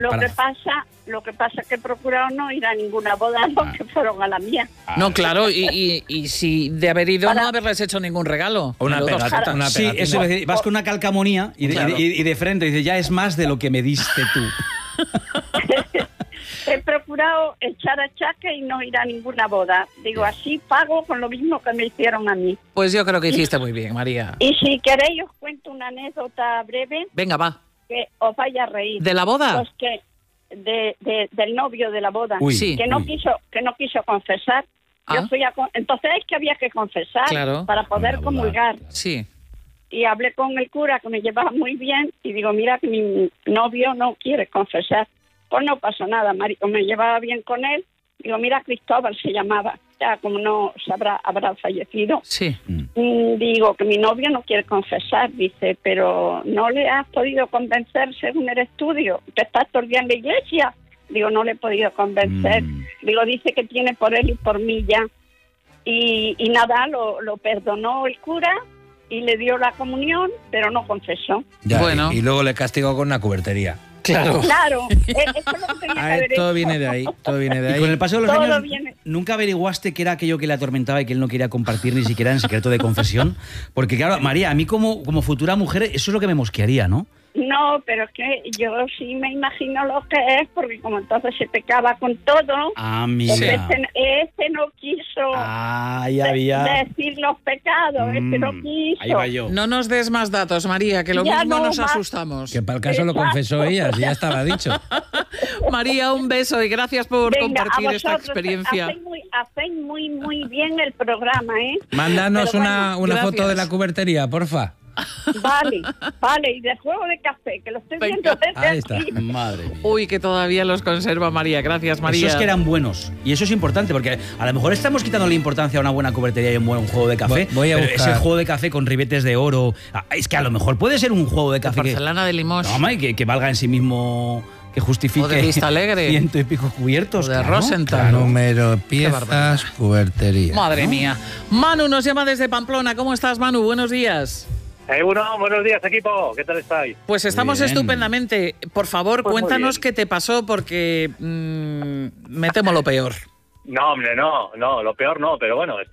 Lo que pasa es que he procurado no ir a ninguna boda, no, que fueron a la mía. No, claro, y si de haber ido no haberles hecho ningún regalo. Una pegatina. Sí, eso es decir, vas con una calcamonía y de frente dices, ya es más de lo que me diste tú. He procurado echar achaque y no ir a ninguna boda. Digo, así pago con lo mismo que me hicieron a mí. Pues yo creo que hiciste muy bien, María. Y si queréis os cuento una anécdota breve. Venga, va. Que os vaya a reír. ¿De la boda? Pues que del novio de la boda. Sí. Que no quiso confesar. Yo fui entonces es que había que confesar para poder comulgar. Sí. Y hablé con el cura, que me llevaba muy bien, y digo, mira que mi novio no quiere confesar. Pues no pasó nada, marico, me llevaba bien con él. Digo, mira, Cristóbal se llamaba, ya como no habrá fallecido. Sí. Digo, que mi novio no quiere confesar, dice, pero ¿no le has podido convencer según el estudio? ¿Que estás todo el día en la iglesia? Digo, no le he podido convencer. Digo, dice que tiene por él y por mí ya. Y nada, lo perdonó el cura y le dio la comunión, pero no confesó. Ya, bueno. Y luego le castigó con una cubertería. Claro. Eso es lo que tenía que haber todo hecho. viene de ahí, todo viene de ahí. Y con el paso de los años, viene. ¿nunca averiguaste qué era aquello que le atormentaba y que él no quería compartir ni siquiera en secreto de confesión? Porque claro, María, a mí como futura mujer, eso es lo que me mosquearía, ¿no? No, pero es que yo sí me imagino lo que es, porque como entonces se pecaba con todo. Ah, mira. Este no quiso decir los pecados, este no quiso. Ahí va yo. No nos des más datos, María, que lo mismo nos asustamos. Que para el caso lo confesó ella, si ya estaba dicho. María, un beso y gracias por compartir esta experiencia. Hacéis muy bien el programa, ¿eh? Mándanos una foto de la cubertería, porfa. Vale, y de juego de café, que lo estoy viendo desde ahí está. aquí. Madre mía. Uy, que todavía los conserva María. Gracias, María. Esos que eran buenos. Y eso es importante, porque a lo mejor estamos quitando la importancia a una buena cubertería y un buen juego de café. Voy a buscar ese juego de café con ribetes de oro. Es que a lo mejor puede ser un juego de café porcelana de Limos. No, que valga en sí mismo, que justifique. O de Vista Alegre. 100 y pico cubiertos. O de Rosenthal. Número, piezas, cubertería. Madre mía. Manu nos llama desde Pamplona. ¿Cómo estás, Manu? Buenos días. Buenos días, equipo. ¿Qué tal estáis? Pues estamos estupendamente. Por favor, pues cuéntanos qué te pasó, porque me temo lo peor. No, hombre, no, lo peor no, pero bueno,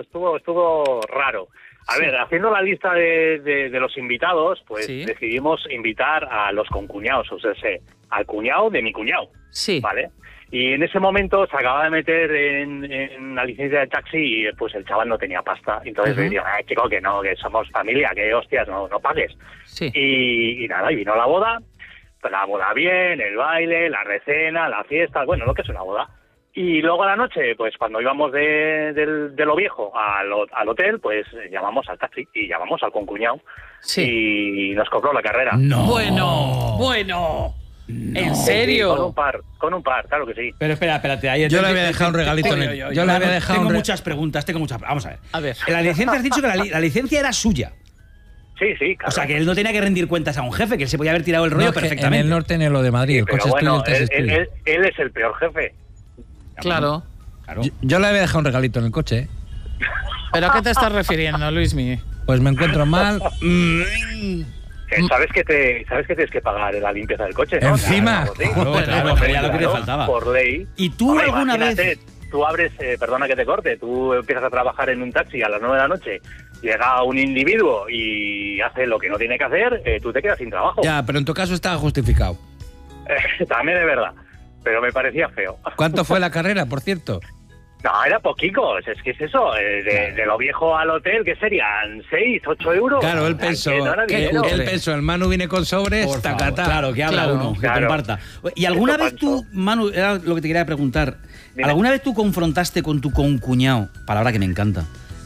estuvo raro. A ver, haciendo la lista de los invitados, pues decidimos invitar a los concuñados, o sea, al cuñado de mi cuñado. Sí. ¿Vale? Y en ese momento se acaba de meter en la licencia de taxi y pues el chaval no tenía pasta. Entonces le digo, chico, que no, que somos familia, que hostias, no pagues. Sí. Y nada, y vino la boda bien, el baile, la recena, la fiesta, bueno, lo que es una boda. Y luego a la noche, pues cuando íbamos de lo viejo al hotel, pues llamamos al taxi y llamamos al concuñado. Sí. Y nos cobró la carrera. No. Bueno. No. ¿En serio? Con un par, claro que sí. Pero espérate. Ahí yo le había dejado un regalito en el... Yo le había dejado muchas preguntas, Vamos a ver. A ver. En la licencia has dicho que la licencia era suya. Sí, claro. O sea, que él no tenía que rendir cuentas a un jefe, que él se podía haber tirado el rollo perfectamente. En el norte en lo de Madrid, el coche pero bueno, es tuyo, él es el peor jefe. Claro. Yo le había dejado un regalito en el coche. ¿Pero a qué te estás refiriendo, Luismi? Pues me encuentro mal. ¿Sabes que tienes que pagar la limpieza del coche, ¿no? Encima. Claro, ya lo que te faltaba. Por ley. ¿Y tú alguna vez...? Tú abres, perdona que te corte, tú empiezas a trabajar en un taxi a las 9 de la noche, llega un individuo y hace lo que no tiene que hacer, tú te quedas sin trabajo. Ya, pero en tu caso estaba justificado. También es verdad, pero me parecía feo. ¿Cuánto fue la carrera, por cierto? No, era poquicos, es que es eso, de lo viejo al hotel, ¿qué serían? ¿6, 8 euros? Claro, él pensó, el Manu viene con sobres, tacatá. Claro, que habla uno, que comparta. ¿Y alguna vez tú, Manu, era lo que te quería preguntar, alguna vez tú confrontaste con tu concuñado, palabra que me encanta,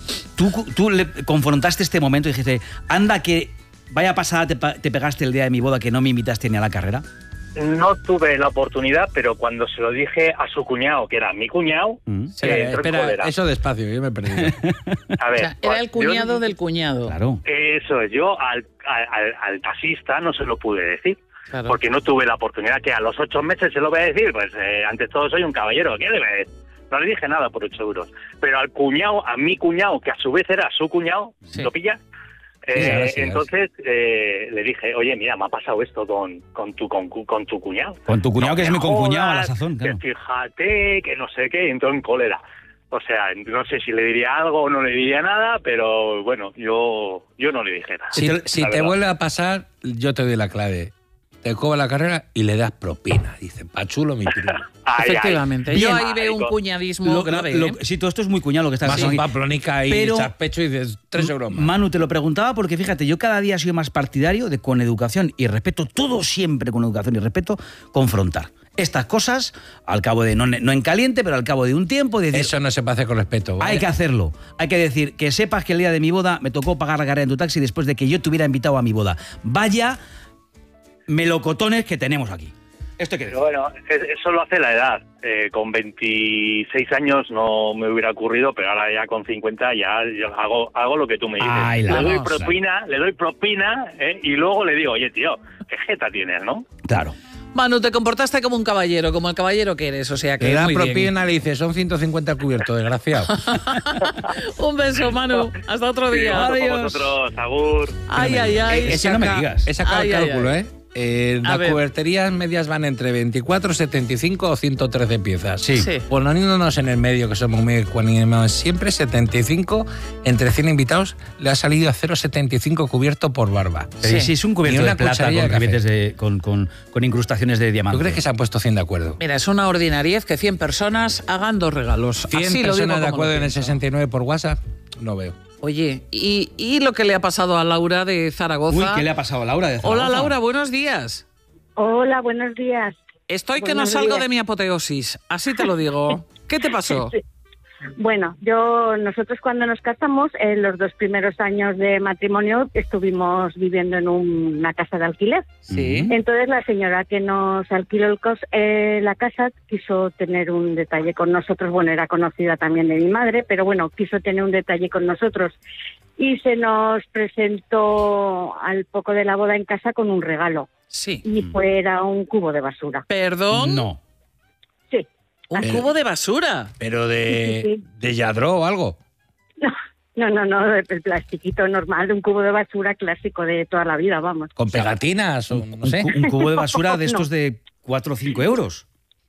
tú le confrontaste este momento y dijiste, anda que vaya pasada te pegaste el día de mi boda que no me invitaste ni a la carrera? No tuve la oportunidad, pero cuando se lo dije a su cuñado, que era mi cuñado... Espera, eso despacio, yo me he perdido. A ver, o sea, era el cuñado del cuñado. Claro. Eso es, yo al taxista no se lo pude decir, porque no tuve la oportunidad, que a los 8 meses se lo voy a decir, pues ante todo soy un caballero, ¿qué debe decir? No le dije nada por 8 euros, pero al cuñado, a mi cuñado, que a su vez era su cuñado, ¿lo pilla? Entonces le dije, oye, mira, me ha pasado esto con tu cuñado. Con tu cuñado, que es mi concuñado a la sazón, claro. Que fíjate, que no sé qué, y entró en cólera. O sea, no sé si le diría algo o no le diría nada, pero bueno, yo no le dije nada. Si te vuelve a pasar, yo te doy la clave. Te cobra la carrera y le das propina. Dice, pa' chulo mi primo. Efectivamente. Yo ahí veo un cuñadismo grave. Sí, todo esto es muy cuñado lo que estás haciendo. haciendo. Vas a Pamplónica y echas pecho y dices 3 euros más. Manu, te lo preguntaba porque fíjate, yo cada día he sido más partidario de con educación y respeto, todo siempre con educación y respeto, confrontar estas cosas al cabo de, no en caliente, pero al cabo de un tiempo. Decir, eso no se puede hacer con respeto, ¿vale? Hay que hacerlo. Hay que decir que sepas que el día de mi boda me tocó pagar la carrera en tu taxi después de que yo te hubiera invitado a mi boda. Vaya melocotones que tenemos aquí. Esto que bueno, eso lo hace la edad. Con 26 años no me hubiera ocurrido, pero ahora ya con 50 ya yo hago lo que tú me dices. Ay, le doy propina y luego le digo, oye, tío, qué jeta tienes, ¿no? Claro. Manu, te comportaste como un caballero, como el caballero que eres, o sea que le da muy propina, bien. le dice, son 150 cubiertos, desgraciado. Un beso, Manu. Hasta otro día. Sí, adiós. Vosotros, agur. Ay. Ese no me digas. He sacado el cálculo, ¿eh? Las cuberterías medias van entre 24, 75 o 113 piezas. Sí. Poniéndonos en el medio, que somos muy ecuánimes siempre, 75, entre 100 invitados, le ha salido a 0,75 cubierto por barba. Sí, es un cubierto de plata con incrustaciones de diamante. ¿Tú crees que se han puesto 100 de acuerdo? Mira, es una ordinariez que 100 personas hagan 2 regalos. 100 Así personas lo de acuerdo en el 69 por WhatsApp, no veo. Oye, ¿y lo que le ha pasado a Laura de Zaragoza? Uy, ¿qué le ha pasado a Laura de Zaragoza? Hola, Laura, buenos días. Hola, buenos días. Estoy que no salgo de mi apoteosis, así te lo digo. ¿Qué te pasó? Sí. Bueno, nosotros cuando nos casamos, en los 2 primeros años de matrimonio, estuvimos viviendo en una casa de alquiler. Sí. Entonces la señora que nos alquiló la casa quiso tener un detalle con nosotros. Bueno, era conocida también de mi madre, pero bueno, quiso tener un detalle con nosotros. Y se nos presentó al poco de la boda en casa con un regalo. Sí. Y era un cubo de basura. ¿Perdón? No. Sí. ¿Un cubo de basura? ¿Pero Sí. de Yadro o algo? No, el plastiquito normal, de un cubo de basura clásico de toda la vida, vamos. ¿Con pegatinas o no sé? Un cubo de basura de estos de 4 o 5 euros.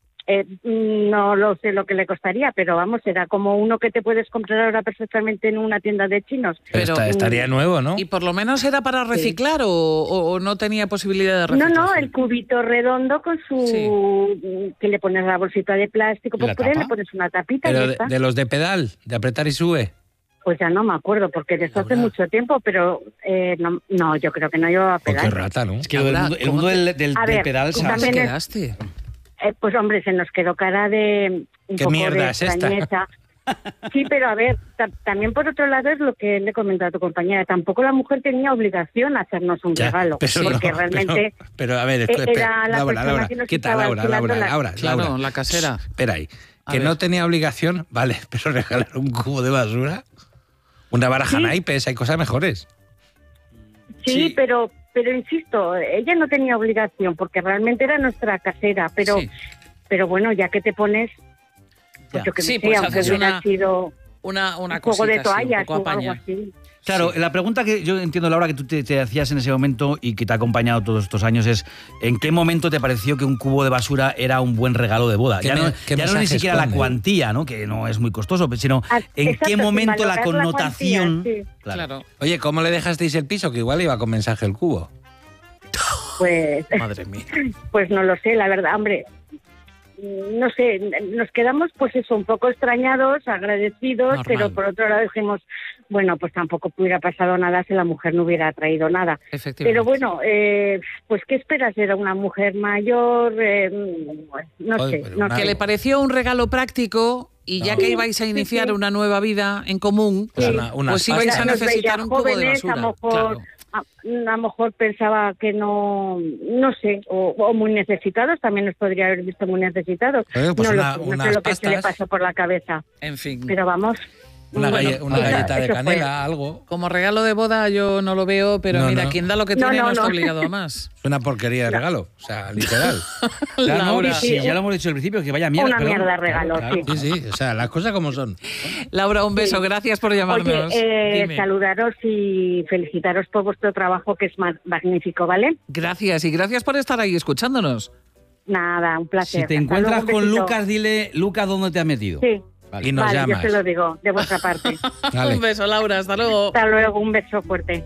No lo sé lo que le costaría, pero vamos, era como uno que te puedes comprar ahora perfectamente en una tienda de chinos. Pero estaría nuevo, ¿no? ¿Y por lo menos era para reciclar o no tenía posibilidad de reciclar? No, el cubito redondo con su... Sí. Que le pones la bolsita de plástico, pues por ahí le pones una tapita y ya está. De los de pedal, de apretar y sube. Pues ya no me acuerdo, porque de eso hace mucho tiempo, pero no, yo creo que no llevaba pedal. Qué rata, ¿no? Es que el mundo del pedal... ¿Cómo quedaste? Pues hombre, se nos quedó cara de un ¿Qué poco mierda de es esta? Sí, pero a ver, también por otro lado es lo que le he comentado a tu compañera. Tampoco la mujer tenía obligación a hacernos un regalo, porque realmente pero a ver, era la Laura, persona que nos estaba alquilando Laura, claro, la casera. Espera ahí, que no tenía obligación, vale, pero regalar un cubo de basura, una baraja naipes, hay cosas mejores. Sí, pero insisto, ella no tenía obligación porque realmente era nuestra casera, pero bueno, ya que te pones, pues yo que sé, pues aunque hubiera sido una juego de toallas o algo así. Claro, la pregunta que yo entiendo, Laura, que tú te hacías en ese momento y que te ha acompañado todos estos años es ¿en qué momento te pareció que un cubo de basura era un buen regalo de boda? Ya no ni siquiera la cuantía, ¿no? Que no es muy costoso, sino ¿en qué momento la connotación? Claro. Oye, ¿cómo le dejasteis el piso? Que igual iba con mensaje el cubo. Pues... Madre mía. Pues no lo sé, la verdad, hombre... No sé, nos quedamos pues eso, un poco extrañados, agradecidos, normal. Pero por otro lado dijimos, bueno, pues tampoco hubiera pasado nada si la mujer no hubiera traído nada. Pero bueno, pues ¿qué esperas? Era una mujer mayor, no sé. Que le pareció un regalo práctico y ya que ibais a iniciar una nueva vida en común, pues ibais a necesitar un cubo de basura. A lo mejor pensaba que no sé, o muy necesitados, también nos podría haber visto muy necesitados. Pues no sé lo que se le pasó por la cabeza. En fin. Pero vamos. Una galleta de canela, algo. Como regalo de boda yo no lo veo, pero mira, quien da lo que tiene no está obligado a más. Es una porquería de regalo, o sea, literal. Laura, sí, ya lo hemos dicho al principio, que vaya mierda. Una mierda de regalo, Sí, o sea, las cosas como son. Laura, un beso, gracias por llamarnos. Oye, saludaros y felicitaros por vuestro trabajo, que es magnífico, ¿vale? Gracias, y gracias por estar ahí escuchándonos. Nada, un placer. Si te encuentras con Lucas, dile, Lucas, ¿dónde te has metido? Sí. Vale. Y nos llamas. Yo te lo digo, de vuestra parte. Un beso, Laura, hasta luego. Hasta luego, un beso fuerte.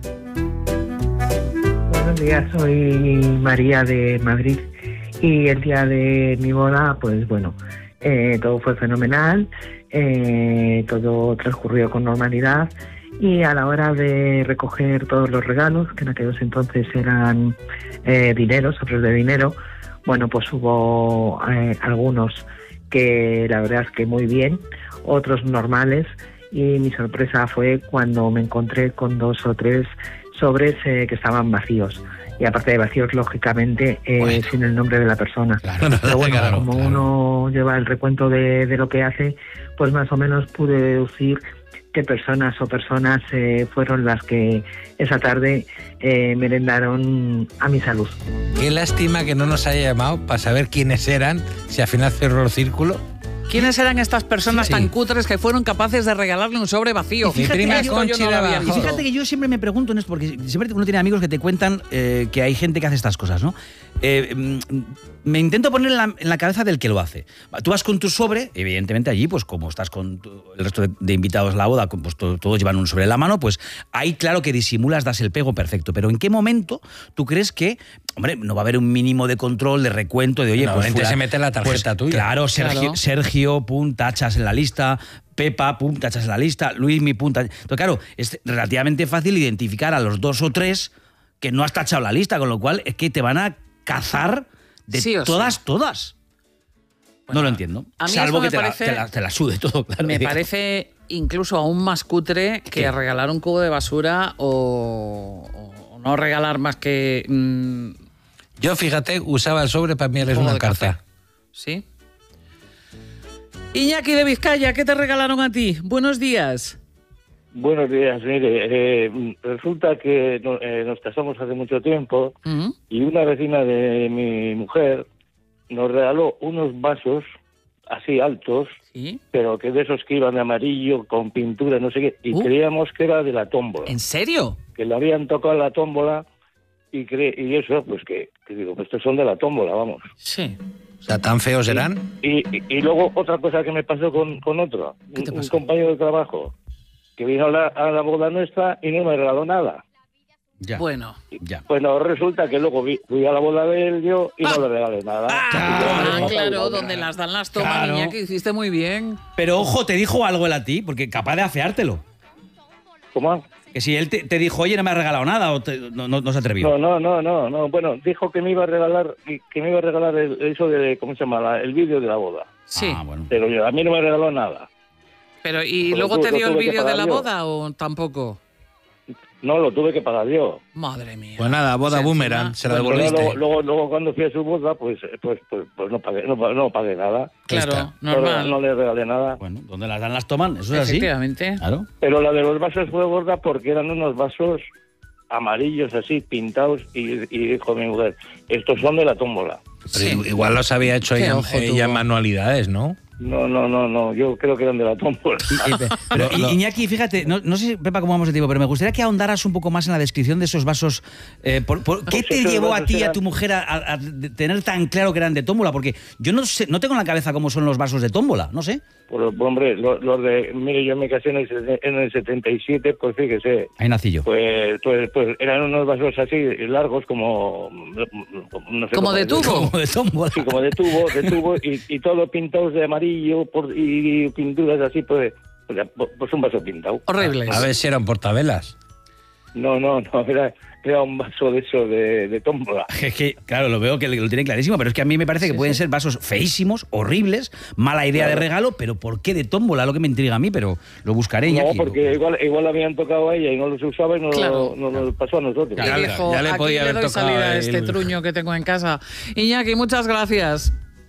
Buenos días, soy María de Madrid y el día de mi boda, pues bueno, todo fue fenomenal, todo transcurrió con normalidad y a la hora de recoger todos los regalos, que en aquellos entonces eran dinero, sobres de dinero, bueno, pues hubo algunos que la verdad es que muy bien, otros normales, y mi sorpresa fue cuando me encontré con 2 o 3 sobres que estaban vacíos, y aparte de vacíos, lógicamente, sin el nombre de la persona. Pero bueno, como uno lleva el recuento de lo que hace, pues más o menos pude deducir qué personas fueron las que esa tarde merendaron a mi salud. Qué lástima que no nos haya llamado para saber quiénes eran, si al final cerró el círculo. ¿Quiénes eran estas personas tan cutres que fueron capaces de regalarle un sobre vacío? Y fíjate que yo siempre me pregunto en esto, porque siempre uno tiene amigos que te cuentan que hay gente que hace estas cosas, ¿no? Me intento poner en la cabeza del que lo hace. Tú vas con tu sobre, evidentemente allí, pues como estás con el resto de invitados a la boda, pues todos llevan un sobre en la mano, pues ahí claro que disimulas, das el pego perfecto. Pero ¿en qué momento tú crees que, hombre, no va a haber un mínimo de control, de recuento, de oye, pues se mete la tarjeta tuya? Claro, Sergio, pum, tachas en la lista, Pepa, pum, tachas en la lista, Luismi, pum, tachas. Entonces, claro, es relativamente fácil identificar a los 2 o 3 que no has tachado la lista, con lo cual es que te van a cazar de todas. Bueno, no lo entiendo. A mí salvo que te la sude todo, claro. Me parece incluso aún más cutre que regalar un cubo de basura o no regalar más que... Yo, fíjate, usaba el sobre para enviarles una carta. ¿Sí? Iñaki de Vizcaya, ¿qué te regalaron a ti? Buenos días. Buenos días, mire, resulta que nos casamos hace mucho tiempo y una vecina de mi mujer nos regaló unos vasos así altos, pero que de esos que iban de amarillo, con pintura, no sé qué, y creíamos que era de la tómbola. ¿En serio? Que le habían tocado la tómbola y eso, pues que digo, pues estos son de la tómbola, vamos. Sí. O sea, ¿tan feos eran? Y luego otra cosa que me pasó con otro, un compañero de trabajo, que vino a la boda nuestra y no me regaló nada. Ya. Bueno. Ya. Bueno, resulta que luego fui a la boda de él yo y no le regalé nada. Claro, donde las dan las tomas, niña, que hiciste muy bien. Pero ojo, ¿te dijo algo él a ti? Porque capaz de afeártelo. ¿Cómo? Que si él te dijo, oye, no me has regalado nada, o no se atrevió. No. Bueno, dijo que me iba a regalar eso de, ¿cómo se llama? El vídeo de la boda. Sí. Bueno. Pero a mí no me regaló nada. Pero, ¿y luego te dio el vídeo de la boda o tampoco? No, lo tuve que pagar yo. Madre mía. Pues nada, boda boomerang, se la devolviste. Luego cuando fui a su boda, pues no pagué nada. Claro, normal. No le regalé nada. Bueno, donde las dan las toman, eso es así. Efectivamente. Claro. Pero la de los vasos fue gorda porque eran unos vasos amarillos así, pintados, y dijo mi mujer, estos son de la tómbola. Pero igual los había hecho ella en manualidades, ¿no? No, yo creo que eran de la tómbola. Pero Iñaki, fíjate, no sé, Pepa, cómo vamos de tiempo, pero me gustaría que ahondaras un poco más en la descripción de esos vasos. ¿Qué te llevó a ti y a tu mujer a tener tan claro que eran de tómbola? Porque yo no sé, no tengo en la cabeza cómo son los vasos de tómbola, no sé. Pues, hombre, los de... Mire, yo me casé en el 77, pues fíjese. Ahí nací yo. Pues eran unos vasos así, largos, como... No sé, ¿Como de tubo? Como de tómbola. Sí, como de tubo, y todo pintados de amarillo y pinturas así, pues un vaso pintado. Horribles. A ver si eran portavelas. No, era un vaso de eso, de tómbola. Es que, claro, lo veo que lo tiene clarísimo, pero es que a mí me parece que pueden ser vasos feísimos, horribles, mala idea de regalo, pero ¿por qué de tómbola? Lo que me intriga a mí, pero lo buscaré. No, porque igual habían tocado a ella y no los usaba y no nos pasó a nosotros. Ya le podía haber tocado salida a este truño que tengo en casa. Iñaki, muchas gracias.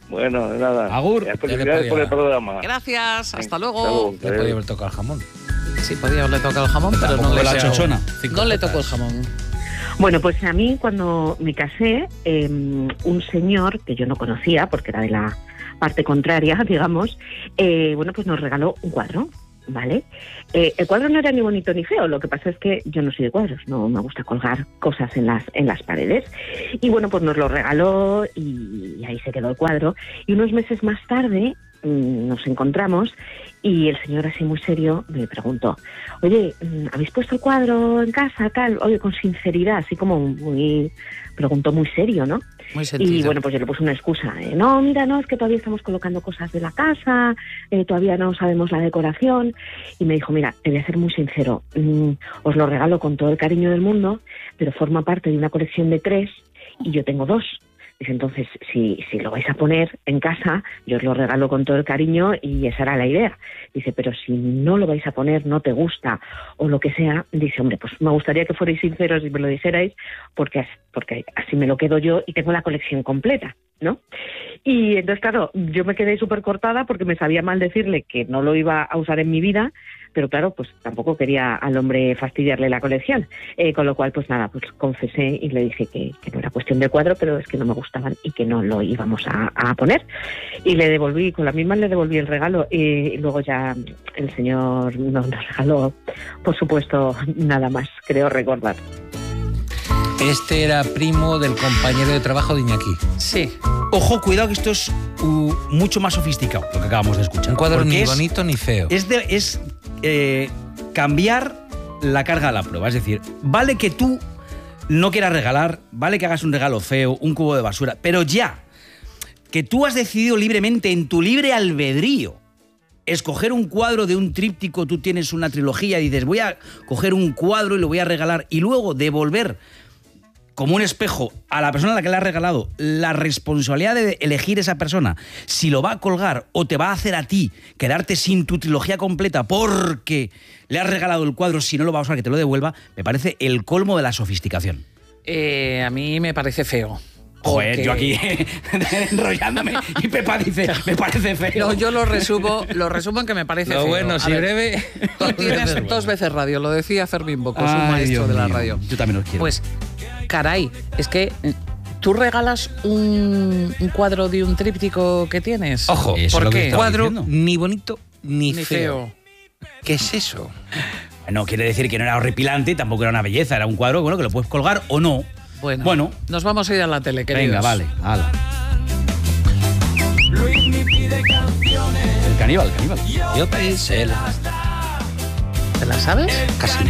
Bueno, nada. Agur. Felicidades por el programa. Gracias, hasta luego. Le podía haber tocado el jamón. Sí, podía haberle tocado el jamón, pero no le la chochona. No le tocó el jamón. Bueno, pues a mí cuando me casé, un señor que yo no conocía, porque era de la parte contraria, digamos, bueno, pues nos regaló un cuadro, ¿vale? El cuadro no era ni bonito ni feo, lo que pasa es que yo no soy de cuadros, no me gusta colgar cosas en las paredes. Y bueno, pues nos lo regaló y ahí se quedó el cuadro. Y unos meses más tarde nos encontramos y el señor así muy serio me preguntó, oye, ¿habéis puesto el cuadro en casa, tal? Oye, con sinceridad, así como preguntó muy serio, ¿no? Muy sentido. Y bueno, pues yo le puse una excusa, no, mira, no, es que todavía estamos colocando cosas de la casa, todavía no sabemos la decoración. Y me dijo, mira, te voy a ser muy sincero, os lo regalo con todo el cariño del mundo, pero forma parte de una colección de 3 y yo tengo 2. Dice, entonces, si lo vais a poner en casa, yo os lo regalo con todo el cariño y esa era la idea. Dice, pero si no lo vais a poner, no te gusta o lo que sea, dice, hombre, pues me gustaría que fuerais sinceros y me lo dijerais porque así me lo quedo yo y tengo la colección completa, ¿no? Y entonces, claro, yo me quedé súper cortada porque me sabía mal decirle que no lo iba a usar en mi vida, pero claro, pues tampoco quería al hombre fastidiarle la colección, con lo cual, pues nada, pues confesé y le dije que no era cuestión de cuadro, pero es que no me gustaban y que no lo íbamos a poner. Y le devolví, con la misma le devolví el regalo y luego ya el señor nos regaló, por supuesto, nada más, creo recordar. Este era primo del compañero de trabajo de Iñaki. Sí. Ojo, cuidado que esto es mucho más sofisticado, lo que acabamos de escuchar. Un cuadro ni bonito ni feo. Es cambiar la carga a la prueba. Es decir, vale que tú no quieras regalar, vale que hagas un regalo feo, un cubo de basura, pero ya que tú has decidido libremente, en tu libre albedrío, escoger un cuadro de un tríptico, tú tienes una trilogía y dices, voy a coger un cuadro y lo voy a regalar y luego devolver como un espejo a la persona a la que le has regalado la responsabilidad de elegir esa persona si lo va a colgar o te va a hacer a ti quedarte sin tu trilogía completa porque le has regalado el cuadro, si no lo va a usar que te lo devuelva, me parece el colmo de la sofisticación. A mí me parece feo. Joder, yo aquí enrollándome y Pepa dice, me parece feo. No, yo lo resumo en que me parece feo. Lo bueno, si breve... Tú tienes 2 veces radio, lo decía Fermín Bocos, un maestro de la radio. Yo también lo quiero. Pues, caray, es que tú regalas un cuadro de un tríptico que tienes. Ojo, ¿por qué? Cuadro ni bonito ni feo. ¿Qué es eso? No quiere decir que no era horripilante, tampoco era una belleza, era un cuadro bueno que lo puedes colgar o no. Bueno, nos vamos a ir a la tele, queridos. Venga, vale, hala. El caníbal. Yo pensé ¿Te la sabes? casi.